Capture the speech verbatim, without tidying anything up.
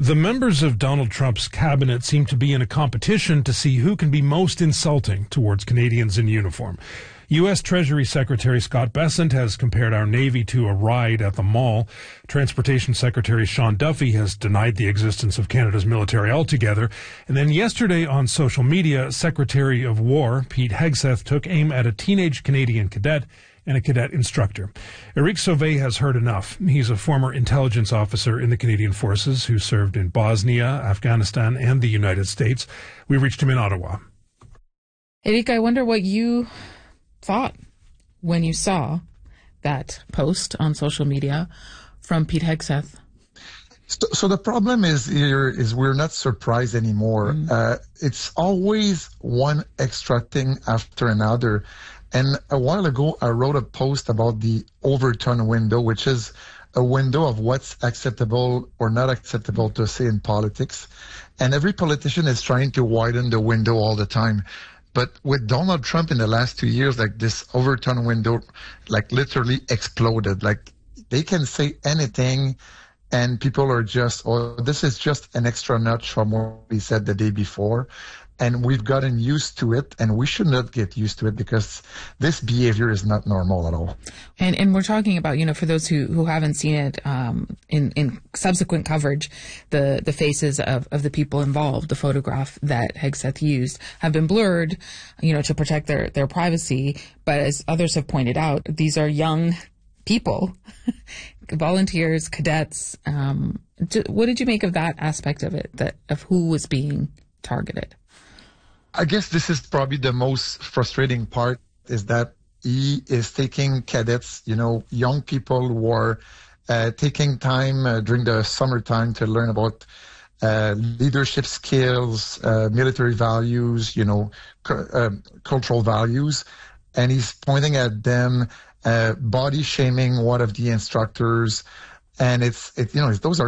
The members of Donald Trump's cabinet seem to be in a competition to see who can be most insulting towards Canadians in uniform. U S. Treasury Secretary Scott Bessent has compared our Navy to a ride at the mall. Transportation Secretary Sean Duffy has denied the existence of Canada's military altogether. And then yesterday on social media, Secretary of War Pete Hegseth took aim at a teenage Canadian cadet and a cadet instructor. Eric Sauvé has heard enough. He's a former intelligence officer in the Canadian Forces who served in Bosnia, Afghanistan, and the United States. We reached him in Ottawa. Eric, I wonder what you thought when you saw that post on social media from Pete Hegseth. So, so the problem is here is we're not surprised anymore. Mm. Uh, it's always one extra thing after another. And a while ago, I wrote a post about the Overton window, which is a window of what's acceptable or not acceptable to say in politics. And every politician is trying to widen the window all the time. But with Donald Trump in the last two years, like this Overton window, like literally exploded. Like they can say anything and people are just, oh, this is just an extra notch from what we said the day before. And we've gotten used to it, and we should not get used to it because this behavior is not normal at all. And and we're talking about, you know, for those who, who haven't seen it um, in, in subsequent coverage, the, the faces of, of the people involved, the photograph that Hegseth used, have been blurred, you know, to protect their, their privacy. But as others have pointed out, these are young people, volunteers, cadets. Um, what did you make of that aspect of it, that of who was being targeted? I guess this is probably the most frustrating part, is that he is taking cadets, you know, young people who are uh, taking time uh, during the summertime to learn about uh, leadership skills, uh, military values, you know, cu- uh, cultural values. And he's pointing at them, uh, body shaming one of the instructors. And it's, it, you know, those are